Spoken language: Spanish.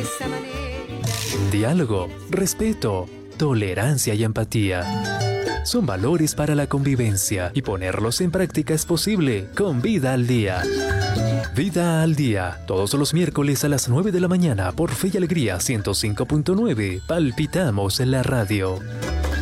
esa manera. Diálogo, respeto, tolerancia y empatía. Son valores para la convivencia y ponerlos en práctica es posible con Vida al Día. Vida al Día, todos los miércoles a las 9 de la mañana por Fe y Alegría 105.9. Palpitamos en la radio.